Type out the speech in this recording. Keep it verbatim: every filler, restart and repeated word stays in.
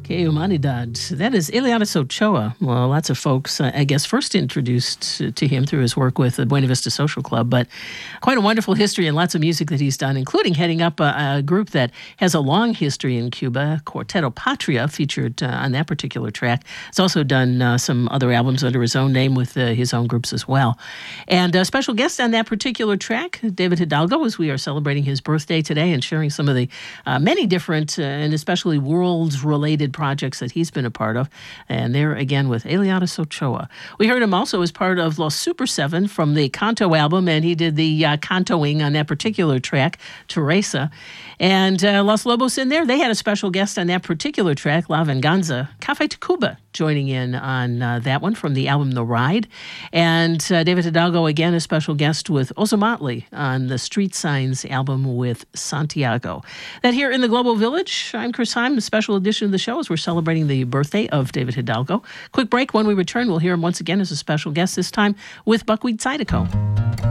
Que Humanidad. That is Elianis Ochoa. Well, lots of folks, uh, I guess, first introduced to, to him through his work with the Buena Vista Social Club, but quite a wonderful history and lots of music that he's done, including heading up a, a group that has a long history in Cuba, Quarteto Patria, featured uh, on that particular track. He's also done uh, some other albums under his own name with uh, his own groups as well. And a special guest on that particular track, David Hidalgo, as we are celebrating his birthday today and sharing some of the uh, many different uh, and especially world-related projects that he's been a part of. And there again with Elianis Ochoa. We heard him also as part of Los Super Seven from the Canto album, and he did the uh, cantoing on that particular track, Teresa. And uh, Los Lobos in there, they had a special guest on that particular track, La Venganza, Cafe Tacuba, joining in on uh, that one from the album The Ride. And uh, David Hidalgo, again, a special guest with Ozomatli on the Street Signs album with Santiago. That here in the Global Village, I'm Chris Heim, a special edition of the show as we're celebrating the birthday of David Hidalgo. Quick break. When we return, we'll hear him once again as a special guest, this time with Buckwheat Zydeco.